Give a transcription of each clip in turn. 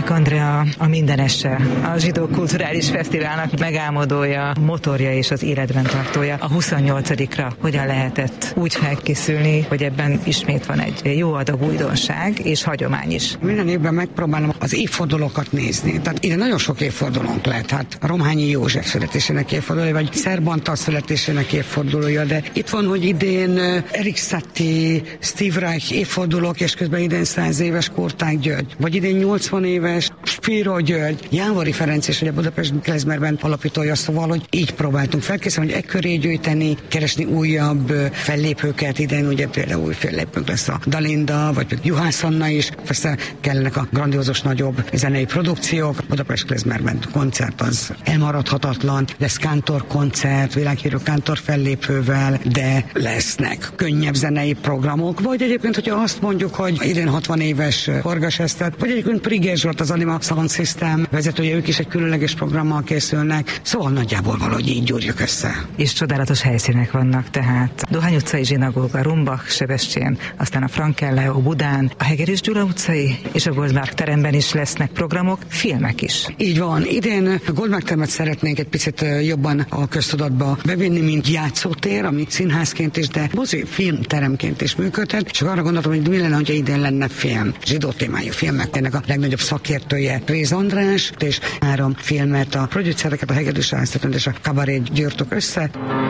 Novák Andrea a mindenese, a Zsidó Kulturális Fesztiválnak megálmodója, motorja és az életben tartója. A 28-ra hogyan lehetett úgy felkészülni, hogy ebben ismét van egy jó adag újdonság és hagyomány is? Minden évben megpróbálom az évfordulókat nézni. Tehát ide nagyon sok évfordulónk lehet. Hát Romhányi József születésének évfordulója, vagy Szerb Antal születésének évfordulója, de itt van, hogy idén Erik Satie, Steve Reich évfordulók, és közben idén 100 éves Kurtág György, vagy idén 80 éves Spiro György, Jávari Ferenc is, hogy a Budapest Klezmerben alapítója, szóval, hogy így próbáltunk felkészülni, hogy ekköré gyűjteni, keresni újabb fellépőket. Idén ugye például új fellépőnk lesz a Dalinda, vagy például Juhász Anna is, persze kellenek a grandiózus nagyobb zenei produkciók. Budapest Klezmerben koncert az elmaradhatatlan, lesz kántor koncert, világhírű kántor fellépővel, de lesznek könnyebb zenei programok, vagy egyébként, hogyha azt mondjuk, hogy idén 60 éves Forgas Eszter, vagy egyébként Prigés Zsolt, az Anima Sound System vezetője, ők is egy különleges programmal készülnek, szóval nagyjából valahogy így gyúrjuk össze. És csodálatos helyszínek vannak, tehát Dohány utcai zsinagóga, Rumbach, Sebestyén, aztán a Frankel Leo Budán, a Hegedűs Gyula utcai és a Goldmark teremben is lesznek programok, filmek is. Így van, idén a Goldmark teremet szeretnénk egy picit jobban a köztudatba bevinni, mint játszótér, ami színházként is, de mozi filmteremként is működhet, és arra gondoltam, hogy mi lenne, hogyha idén lenne film, zsidó témájú filmek. Ennek a legnagyobb szakértője Réz András, és 3 filmet a producereket, a Hegedűs Esztert és a Kabarét gyűrtük össze.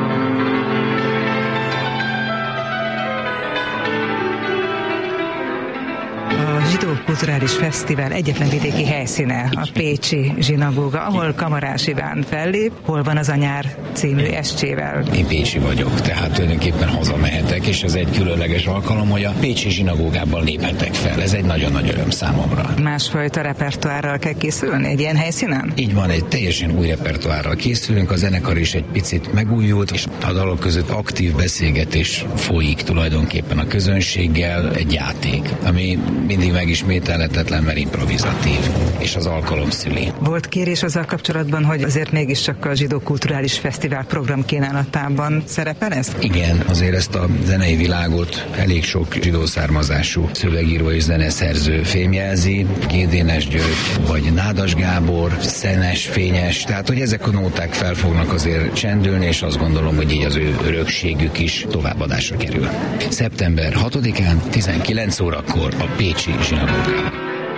A Zsidó Kulturális Fesztivál egyetlen vidéki helyszíne a pécsi zsinagóga, ahol Kamarás Iván fellép, hol van az a nyár című estjével. Én pécsi vagyok, tehát tulajdonképpen hazamehetek, és ez egy különleges alkalom, hogy a pécsi zsinagógában léphetek fel. Ez egy nagyon nagy öröm számomra. Másfajta repertoárral kell készülni egy ilyen helyszínen? Így van, egy teljesen új repertoárral készülünk, a zenekar is egy picit megújult, és a dalok között aktív beszélgetés folyik tulajdonképpen a közönséggel, egy játék, ami mindig megismételhetetlen, mert improvizatív, és az alkalom szüli. Volt kérés azzal kapcsolatban, hogy azért mégiscsak a Zsidó Kulturális Fesztivál programkínálatában szerepel ez? Igen, azért ezt a zenei világot elég sok zsidó származású szövegíró és zeneszerző fémjelzi, Gédénes György, vagy Nádas Gábor, Szenes, Fényes, tehát hogy ezek a nóták fel fognak azért csendülni, és azt gondolom, hogy így az ő örökségük is továbbadásra kerül. Szeptember 6-án 19 órakor a pécsi zsinagógában.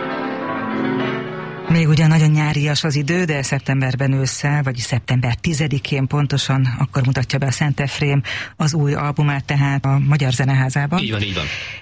Még ugyan nagyon nyárias az idő, de szeptemberben ősszel, vagyis szeptember 10-én pontosan akkor mutatja be a Szent Efrém az új albumát, tehát a Magyar Zeneházában. Így van, így van.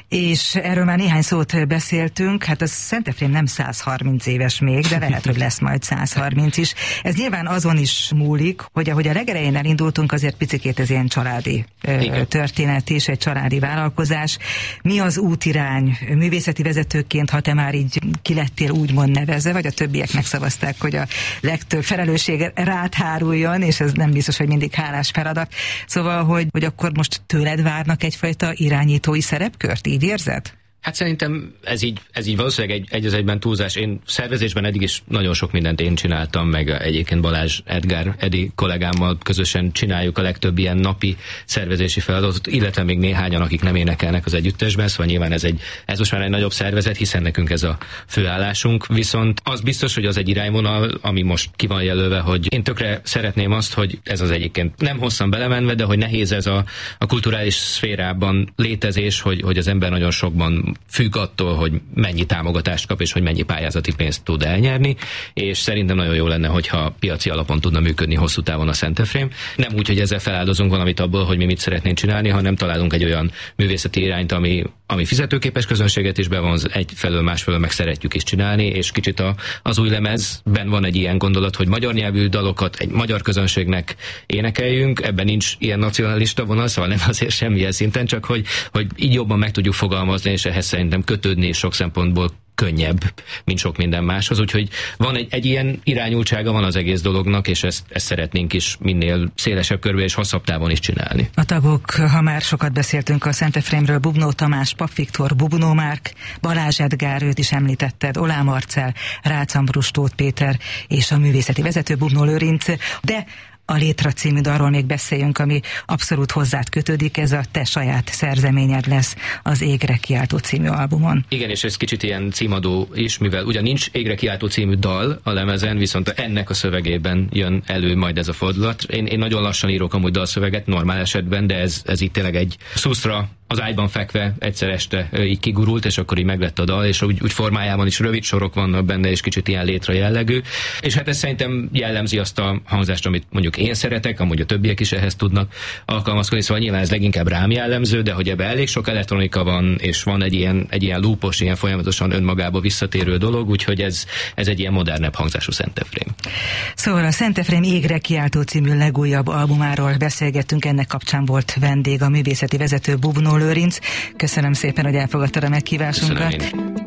És erről már néhány szót beszéltünk, hát a Szent Efrém nem 130 éves még, de lehet, hogy lesz majd 130 is. Ez nyilván azon is múlik, hogy ahogy a legelején elindultunk, azért picikét ez ilyen családi történet és egy családi vállalkozás. Mi az útirány művészeti vezetőként, ha te már így ki lettél úgymond nevezve, vagy a többiek megszavazták, hogy a legtöbb felelősség rád háruljon, és ez nem biztos, hogy mindig hálás feladat. Szóval, hogy akkor most tőled várnak egyfajta irányítói szerepkört, így érzed? Hát szerintem ez így valószínűleg egy az egyben túlzás. Én szervezésben eddig is nagyon sok mindent én csináltam, meg egyébként Balázs Edi kollégámmal közösen csináljuk a legtöbb ilyen napi szervezési feladatot, illetve még néhányan, akik nem énekelnek az együttesben, szóval nyilván ez most már egy nagyobb szervezet, hiszen nekünk ez a főállásunk. Viszont az biztos, hogy az egy irányvonal, ami most ki van jelölve, hogy én tökre szeretném azt, hogy ez az egyébként nem hosszan belemenve, de hogy nehéz ez a kulturális szférában létezés, hogy az ember nagyon sokban függ attól, hogy mennyi támogatást kap, és hogy mennyi pályázati pénzt tud elnyerni, és szerintem nagyon jó lenne, hogyha piaci alapon tudna működni hosszú távon a Szent Efrém. Nem úgy, hogy ezzel feláldozunk valamit abból, hogy mi mit szeretnénk csinálni, hanem találunk egy olyan művészeti irányt, ami fizetőképes közönséget is bevonz, egyfelől másfelől meg szeretjük is csinálni, és kicsit az új lemezben van egy ilyen gondolat, hogy magyar nyelvű dalokat egy magyar közönségnek énekeljünk, ebben nincs ilyen nacionalista vonal, szóval nem azért semmilyen szinten, csak hogy így jobban meg tudjuk fogalmazni, és ehhez szerintem kötődni és sok szempontból könnyebb, mint sok minden máshoz, úgyhogy van egy ilyen irányultsága van az egész dolognak, és ezt szeretnénk is minél szélesebb körbe és hosszabb távon is csinálni. A tagok, ha már sokat beszéltünk a Szent Efrémről, Bubnó Tamás, Pap Viktor, Bubnó Márk, Balázs Edgár, őt is említetted, Olá Marcell, Rácz Ambrus, Tóth Péter és a művészeti vezető Bubnó Lőrinc, de a Létra című dalról még beszéljünk, ami abszolút hozzád kötődik, ez a te saját szerzeményed lesz az Égre kiáltó című albumon. Igen, és ez kicsit ilyen címadó is, mivel ugyan nincs Égre kiáltó című dal a lemezen, viszont ennek a szövegében jön elő majd ez a fordulat. Én nagyon lassan írok amúgy dalszöveget normál esetben, de ez itt tényleg egy szuszra az ágyban fekve egyszer este így kigurult, és akkor így meglett a dal, és úgy formájában is rövid sorok vannak benne, és kicsit ilyen Létra jellegű. És hát ez szerintem jellemzi azt a hangzást, amit mondjuk én szeretek, amúgy a többiek is ehhez tudnak alkalmazkodni, szóval nyilván ez leginkább rám jellemző, de hogy ebben elég sok elektronika van, és van egy ilyen loopos, ilyen folyamatosan önmagába visszatérő dolog, úgyhogy ez egy ilyen modernebb hangzású Szent Efrém. Szóval a Szent Efrém Égre kiáltó című legújabb albumáról beszélgettünk, ennek kapcsán volt vendég a művészeti vezető Bubnó Lőrinc. Köszönöm szépen, hogy elfogadtad a meghívásunkat.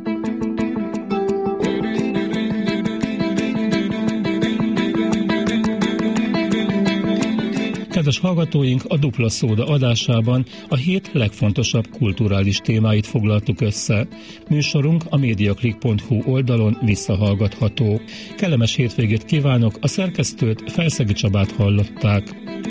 Kedves hallgatóink, a Dupla Szóda adásában a hét legfontosabb kulturális témáit foglaltuk össze. Műsorunk a mediaclick.hu oldalon visszahallgatható. Kellemes hétvégét kívánok, a szerkesztőt, Felszegi Csabát hallották.